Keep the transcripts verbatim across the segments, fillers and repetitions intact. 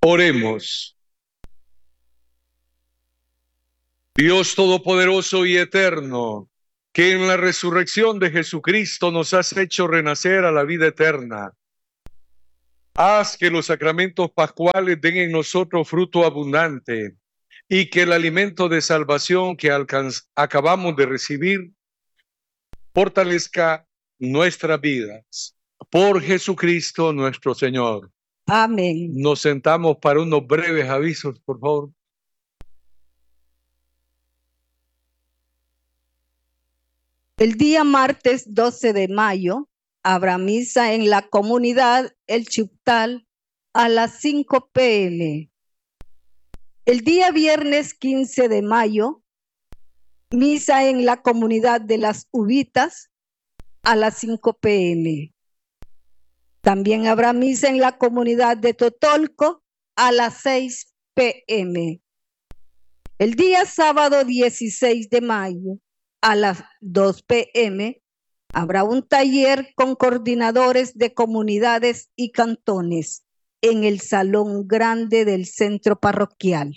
Oremos. Dios Todopoderoso y Eterno, que en la resurrección de Jesucristo nos has hecho renacer a la vida eterna. Haz que los sacramentos pascuales den en nosotros fruto abundante y que el alimento de salvación que acabamos de recibir fortalezca nuestras vidas. Por Jesucristo nuestro Señor. Amén. Nos sentamos para unos breves avisos, por favor. El día martes doce de mayo habrá misa en la comunidad El Chuptal a las cinco p m El día viernes quince de mayo, misa en la comunidad de Las Uvitas a las cinco p m También habrá misa en la comunidad de Totolco a las seis p m El día sábado dieciséis de mayo a las dos p m habrá un taller con coordinadores de comunidades y cantones en el salón grande del centro parroquial.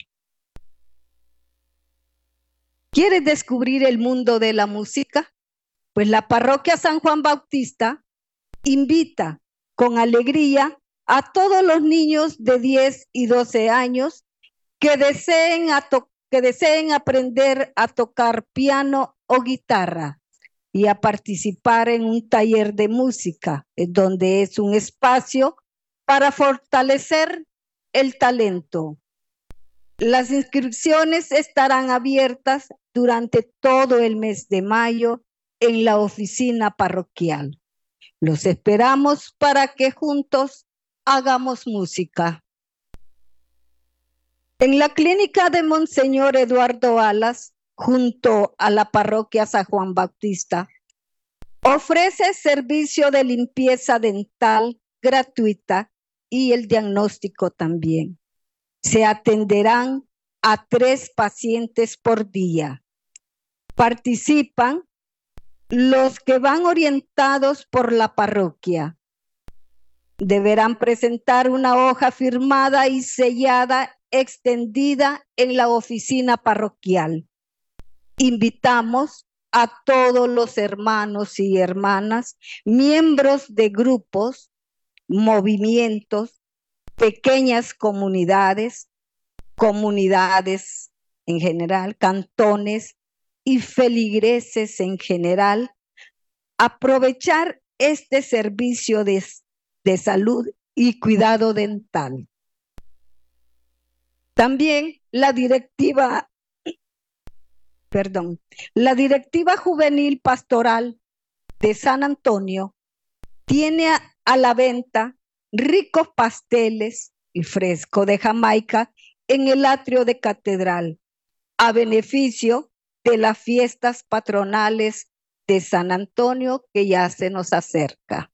¿Quieres descubrir el mundo de la música? Pues la parroquia San Juan Bautista invita con alegría a todos los niños de diez y doce años que deseen, a to- que deseen aprender a tocar piano o guitarra y a participar en un taller de música, donde es un espacio para fortalecer el talento. Las inscripciones estarán abiertas durante todo el mes de mayo en la oficina parroquial. Los esperamos para que juntos hagamos música. En la clínica de Monseñor Eduardo Alas, junto a la parroquia San Juan Bautista, ofrece servicio de limpieza dental gratuita y el diagnóstico también. Se atenderán a tres pacientes por día. Participan los que van orientados por la parroquia. Deberán presentar una hoja firmada y sellada extendida en la oficina parroquial. Invitamos a todos los hermanos y hermanas, miembros de grupos, movimientos, pequeñas comunidades, comunidades en general, cantones y feligreses en general, aprovechar este servicio de, de salud y cuidado dental. También la directiva, perdón, la directiva juvenil pastoral de San Antonio tiene a, a la venta ricos pasteles y fresco de Jamaica en el atrio de catedral, a beneficio de las fiestas patronales de San Antonio que ya se nos acerca.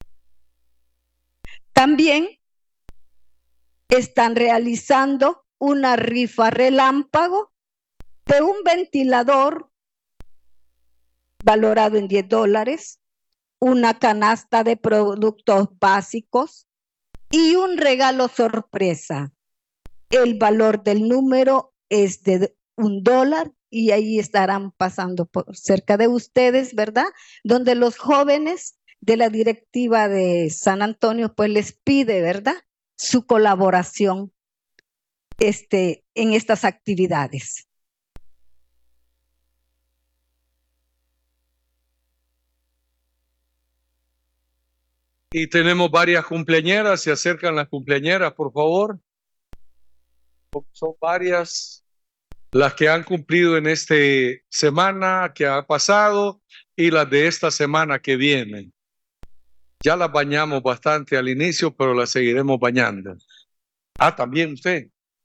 También están realizando una rifa relámpago de un ventilador valorado en diez dólares, una canasta de productos básicos y un regalo sorpresa. El valor del número es de un dólar y ahí estarán pasando por cerca de ustedes, ¿verdad? Donde los jóvenes de la directiva de San Antonio pues les pide, ¿verdad?, su colaboración este, en estas actividades. Y tenemos varias cumpleañeras, se acercan las cumpleañeras, por favor. Son varias las que han cumplido en esta semana que ha pasado y las de esta semana que viene. Ya las bañamos bastante al inicio, pero las seguiremos bañando. Ah, también usted.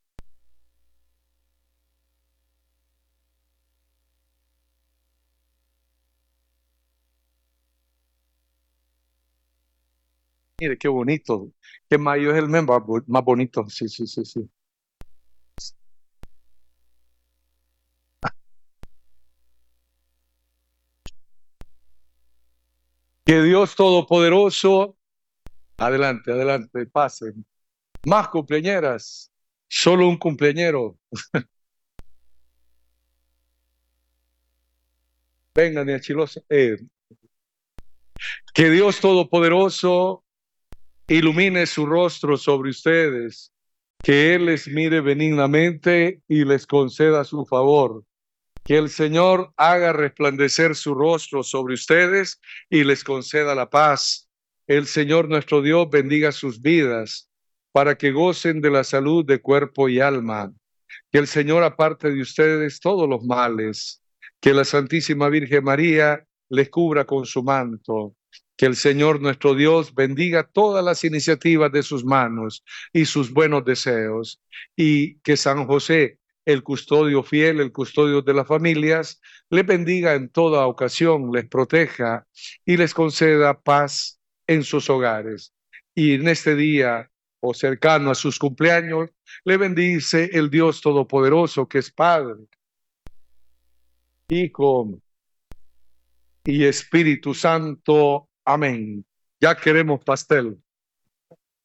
Mire, qué bonito. Que mayo es el mes más bonito. Sí, sí, sí, sí. Que Dios Todopoderoso, adelante, adelante, pasen. Más cumpleañeras. Solo un cumpleañero. Vengan, Achilosa. Eh, que Dios Todopoderoso ilumine su rostro sobre ustedes, que Él les mire benignamente y les conceda su favor. Que el Señor haga resplandecer su rostro sobre ustedes y les conceda la paz. El Señor nuestro Dios bendiga sus vidas para que gocen de la salud de cuerpo y alma. Que el Señor aparte de ustedes todos los males. Que la Santísima Virgen María les cubra con su manto. Que el Señor nuestro Dios bendiga todas las iniciativas de sus manos y sus buenos deseos. Y que San José, el custodio fiel, el custodio de las familias, les bendiga en toda ocasión, les proteja y les conceda paz en sus hogares. Y en este día, o cercano a sus cumpleaños, le bendice el Dios Todopoderoso, que es Padre, Hijo y Espíritu Santo. Amén. Ya queremos pastel.